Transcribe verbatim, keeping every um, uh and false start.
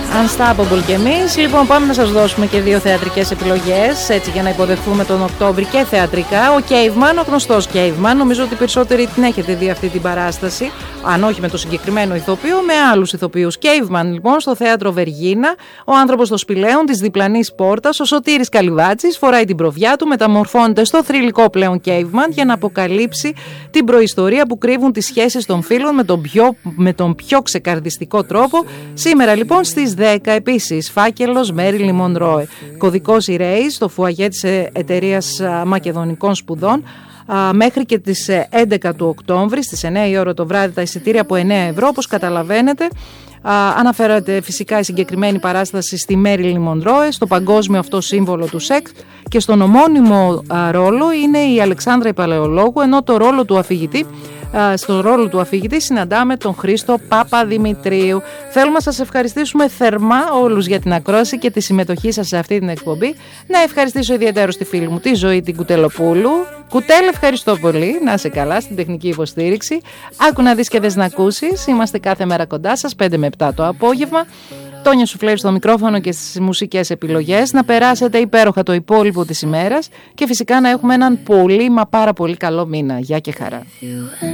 Unstoppable κι εμείς. Λοιπόν, πάμε να σας δώσουμε και δύο θεατρικές επιλογές, έτσι για να υποδεχθούμε τον Οκτώβρη και θεατρικά. Ο Caveman, ο γνωστός Caveman, νομίζω ότι περισσότεροι την έχετε δει αυτή την παράσταση, αν όχι με το συγκεκριμένο ηθοποιό, με άλλους ηθοποιούς. Caveman, λοιπόν, στο θέατρο Βεργίνα, ο άνθρωπος των σπηλαίων της διπλανής πόρτας, ο Σωτήρης Καλυβάτσης, φοράει την προβιά του, μεταμορφώνεται στο θρυλικό πλέον Caveman για να αποκαλύψει την προϊστορία που κρύβουν τις σχέσεις των φίλων με τον πιο, με τον πιο ξεκαρδιστικό τρόπο. Σήμερα, λοιπόν, στις δέκα επίσης, φάκελος Μέριλιν Μονρόε. Κωδικός Ηρέης στο φουαγέ της εταιρείας Μακεδονικών Σπουδών. Μέχρι και τις έντεκα του Οκτώβρη, στις εννέα η ώρα το βράδυ, τα εισιτήρια από εννέα ευρώ, όπως καταλαβαίνετε. Α, αναφέρεται φυσικά η συγκεκριμένη παράσταση στη Μέριλιν Μονρόε, στο παγκόσμιο αυτό σύμβολο του σεξ, και στον ομώνυμο α, ρόλο είναι η Αλεξάνδρα η Παλαιολόγου, ενώ το ρόλο του αφηγητή, α, στο ρόλο του αφηγητή συναντάμε τον Χρήστο Παπαδημητρίου. Θέλουμε να σας ευχαριστήσουμε θερμά όλους για την ακρόαση και τη συμμετοχή σας σε αυτή την εκπομπή. Να ευχαριστήσω ιδιαίτερα στη φίλη μου τη Ζωή την Κουτελοπούλου. Κουτέλ, ευχαριστώ πολύ. Να είσαι καλά στην τεχνική υποστήριξη. Άκου να δεις και δες να ακούσεις. Είμαστε κάθε μέρα κοντά σας, πέντε με επτά το απόγευμα. Τόνια Σουφλέρη στο μικρόφωνο και στις μουσικές επιλογές. Να περάσετε υπέροχα το υπόλοιπο της ημέρας και φυσικά να έχουμε έναν πολύ μα πάρα πολύ καλό μήνα. Γεια και χαρά.